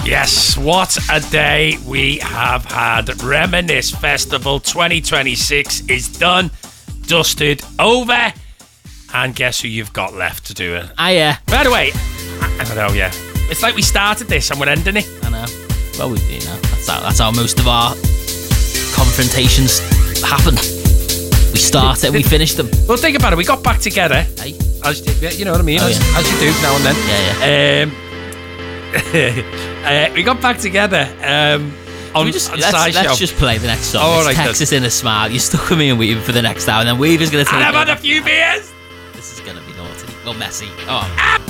Yes, what a day we have had. Reminisce Festival 2026 is done, dusted, over. And guess who you've got left to do it? Yeah. By the way, I don't know, yeah. It's like we started this and we're ending it. I know. Well, that's how most of our confrontations happen. We start it, we finish them. Well, think about it. We got back together. Hey. As you know what I mean? As you do now and then. Yeah. We got back together on Sci Show. Let's just play the next song. All right, text us in a smile. You're stuck with me and Weaver for the next hour, and then Weaver's going to take And I've had a few beers. This is going to be naughty. Well, messy. Oh.